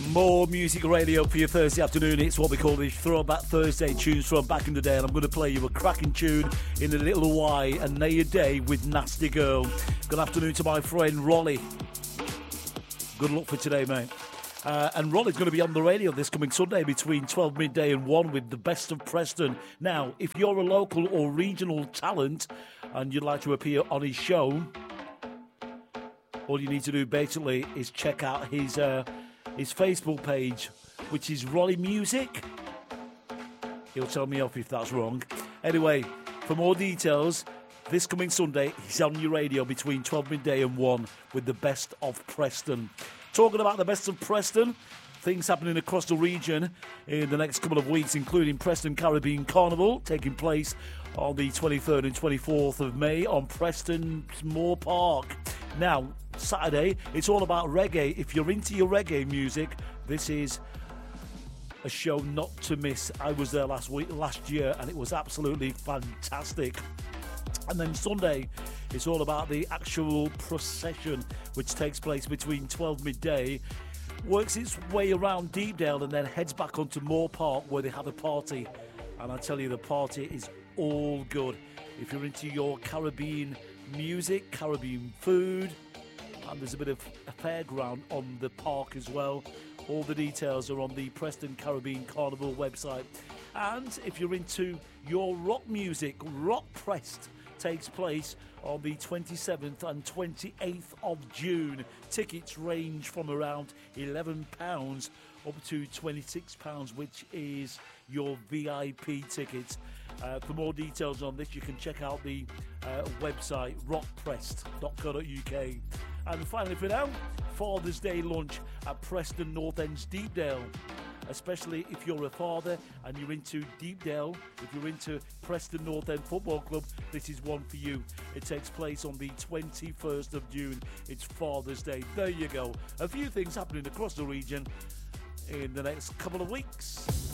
More music radio for your Thursday afternoon. It's what we call the Throwback Thursday tunes from back in the day, and I'm going to play you a cracking tune in a little while, and Nay a Day with Nasty Girl. Good afternoon to my friend Rolly. Good luck for today, mate. And Rolly's going to be on the radio this coming Sunday between 12 midday and 1 with the best of Preston. Now, if you're a local or regional talent and you'd like to appear on his show, all you need to do basically is check out his Facebook page, which is Rolly Music. He'll tell me off if that's wrong. Anyway, for more details, this coming Sunday, he's on your radio between 12 midday and 1 with the best of Preston. Talking about the best of Preston, things happening across the region in the next couple of weeks, including Preston Caribbean Carnival, taking place on the 23rd and 24th of May on Preston Moor Park. Now, Saturday, it's all about reggae. If you're into your reggae music, this is a show not to miss. I was there last year, and it was absolutely fantastic. And then Sunday, it's all about the actual procession, which takes place between 12 midday, works its way around Deepdale, and then heads back onto Moor Park, where they have a party. And I tell you, the party is all good. If you're into your Caribbean music, Caribbean food, and there's a bit of a fairground on the park as well. All the details are on the Preston Caribbean Carnival website. And if you're into your rock music, Rock Pressed takes place on the 27th and 28th of June. Tickets range from around £11 up to £26, which is your VIP ticket. For more details on this, you can check out the website rockpressed.co.uk. And finally for now, Father's Day lunch at Preston North End's Deepdale. Especially if you're a father and you're into Deepdale, if you're into Preston North End Football Club, this is one for you. It takes place on the 21st of June. It's Father's Day. There you go. A few things happening across the region in the next couple of weeks.